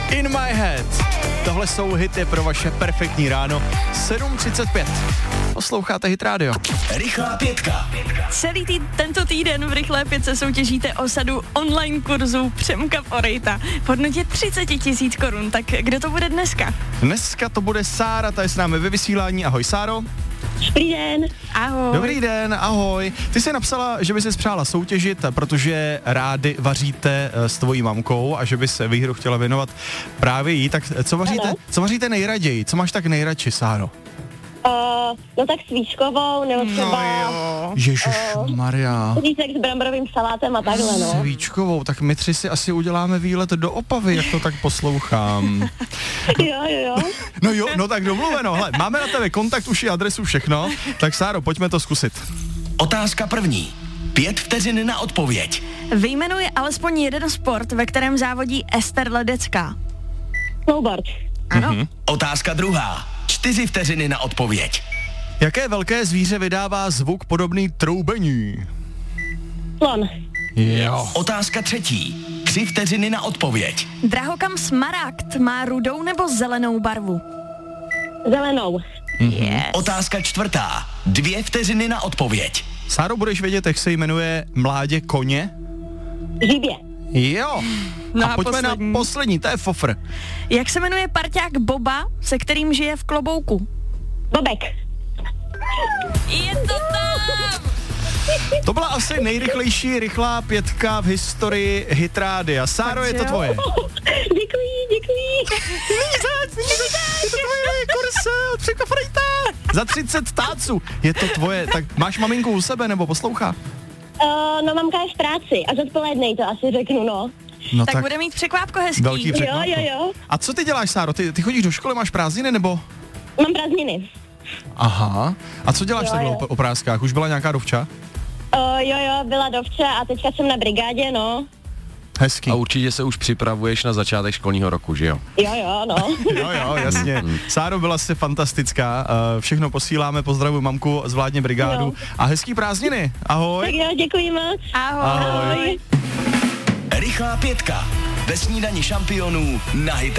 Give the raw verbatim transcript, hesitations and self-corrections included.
In My Head. Tohle jsou hity pro vaše perfektní ráno. sedm třicet pět. Posloucháte Hit Radio. Rychlá pětka. Celý tý, tento týden v Rychlé pětce soutěžíte o sadu online kurzu Přemka Forejta v hodnotě třicet tisíc korun. Tak kdo to bude dneska? Dneska to bude Sára, ta je s námi ve vysílání. Ahoj, Sáro. Dobrý den. Ahoj. Dobrý den, ahoj. Ty jsi napsala, že by si přála soutěžit, protože rády vaříte s tvojí mamkou a že by se výhru chtěla věnovat právě jí. Tak co vaříte, co vaříte nejraději? Co máš tak nejradši, Sáro? Uh, no tak svíčkovou, nebo třeba... No Ježišmarja. Řízek s bramborovým salátem a takhle, no. Svíčkovou, tak my tři si asi uděláme výlet do Opavy, jak to tak poslouchám. Jo, jo, jo. No jo, no tak domluveno. Hle, máme na tebe kontakt, už i adresu, všechno. Tak Sáro, pojďme to zkusit. Otázka první. Pět vteřin na odpověď. Vyjmenuji alespoň jeden sport, ve kterém závodí Ester Ledecká. Snowboard. Ano. Mhm. Otázka druhá. Čtyři vteřiny na odpověď. Jaké velké zvíře vydává zvuk podobný troubení? Slon. Jo. Otázka třetí. Tři vteřiny na odpověď. Drahokam Smaragd má rudou nebo zelenou barvu? Zelenou. Yes. Otázka čtvrtá. Dvě vteřiny na odpověď. Sáro, budeš vědět, jak se jmenuje mládě koně? Žibě. Jo. No a a pojďme poslední. na poslední, to je fofr. Jak se jmenuje parťák Boba, se kterým žije v klobouku? Bobek. Je to tam! To byla asi nejrychlejší rychlá pětka v historii Hit Rádia. Sáro, je to jo. tvoje. Děkuji, děkuji. Je to tvoje kurse od Přemka Forejta. Za třicet táců. Je to tvoje. Tak máš maminku u sebe nebo poslouchá? Uh, no mamka je v práci a zodpovědnej to asi řeknu, no. No Tak, bude mít překvápko hezký. velký Jo, překvapko. jo, jo. A co ty děláš, Sáro? Ty, ty chodíš do školy, máš prázdniny nebo? Mám prázdniny. Aha. A co děláš Jo, takhle jo. o, o prázdkách? Už byla nějaká dovča? Uh, jo, jo, byla dovče a teďka jsem na brigádě, no. Hezký. A určitě se už připravuješ na začátek školního roku, že jo? Jo, jo, no. Jo, jo, jasně. Sáro, byla jsi fantastická. Uh, všechno posíláme, pozdravuji mamku, zvládně brigádu. Jo. A hezký prázdniny. Ahoj. Tak jo, děkuji moc. Ahoj. Ahoj. Rychlá pětka. Ve snídani šampionů na Hit